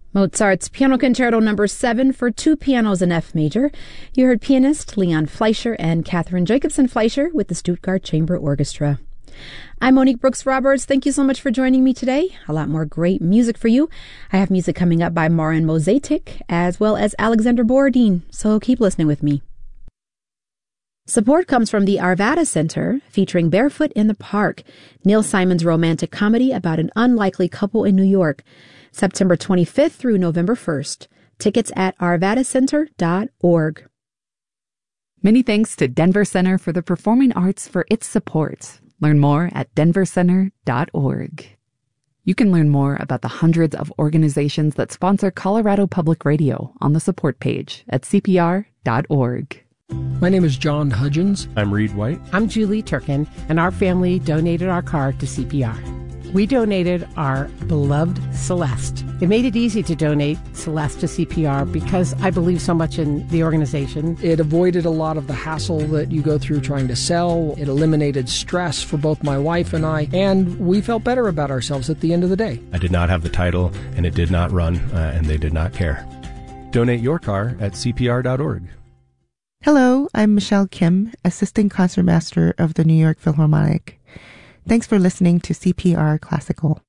Mozart's Piano Concerto No. 7 for two pianos in F major. You heard pianist Leon Fleischer and Catherine Jacobson Fleischer with the Stuttgart Chamber Orchestra. I'm Monique Brooks Roberts. Thank you so much for joining me today. A lot more great music for you. I have music coming up by Marin Mozatic as well as Alexander Borodin, so keep listening with me. Support comes from the Arvada Center, featuring Barefoot in the Park, Neil Simon's romantic comedy about an unlikely couple in New York. September 25th through November 1st. Tickets at arvadacenter.org. Many thanks to Denver Center for the Performing Arts for its support. Learn more at denvercenter.org. You can learn more about the hundreds of organizations that sponsor Colorado Public Radio on the support page at cpr.org. My name is John Hudgens. I'm Reed White. I'm Julie Turkin, and our family donated our car to CPR. We donated our beloved Celeste. It made it easy to donate Celeste to CPR because I believe so much in the organization. It avoided a lot of the hassle that you go through trying to sell. It eliminated stress for both my wife and I, and we felt better about ourselves at the end of the day. I did not have the title, and it did not run, and they did not care. Donate your car at cpr.org. Hello, I'm Michelle Kim, Assistant Concertmaster of the New York Philharmonic. Thanks for listening to CPR Classical.